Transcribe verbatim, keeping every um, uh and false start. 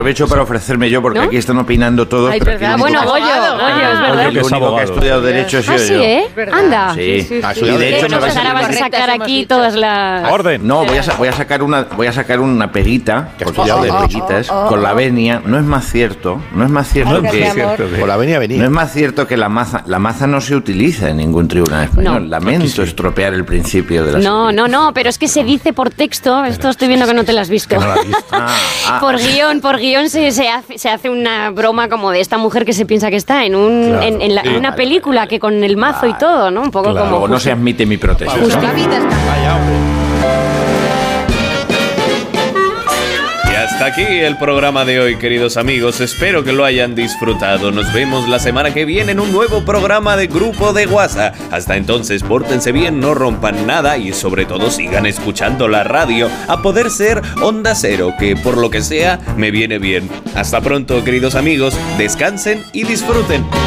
Aprovecho para ofrecerme yo, porque ¿no? aquí están opinando todos. Ay, pero verdad. aquí el único Bueno, que- Goyo, Goyo, es verdad. el único que ha estudiado Derecho he sido Ah, sí, yo. ¿eh? Anda. Sí. Sí, sí, Ah, sí. y de hecho Bueno, me pues vais a- ahora vas a sacar aquí todas las... Orden. No, voy a, voy a sacar una voy a sacar una perita, porque estudiado de Derecho. peritas, Oh, oh, oh, con la oh. venia. No es más cierto, no es más cierto Ay, que gracias, amor. Con la venia venía. No es más cierto que la maza, la maza no se utiliza en ningún tribunal español. No. Lamento estropear el principio de la No, no, no, pero es que se dice por texto, esto estoy viendo que no te lo has visto. no la has visto. Ah, ah. Por guión, por guión se, se, hace, se hace una broma como de esta mujer que se piensa que está en, un, Claro. en, en la- en Sí. una Vale, película que con el mazo y todo, ¿no? Un poco Claro, como... luego no justo- se admite mi protesta. Justo. ¿no? La vida Vaya, hombre. Y hasta aquí el programa de hoy, queridos amigos. Espero que lo hayan disfrutado. Nos vemos la semana que viene en un nuevo programa de Grupo de WhatsApp. Hasta entonces, pórtense bien, no rompan nada y sobre todo sigan escuchando la radio, a poder ser Onda Cero, que por lo que sea me viene bien. Hasta pronto, queridos amigos. Descansen y disfruten.